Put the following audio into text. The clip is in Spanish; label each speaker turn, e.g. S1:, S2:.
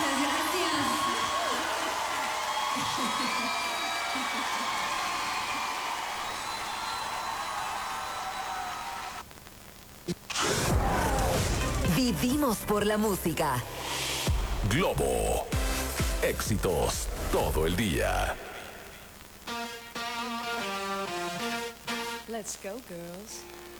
S1: gracias.
S2: Vivimos por la música.
S3: Globo. Éxitos todo el día.
S4: Let's go, girls.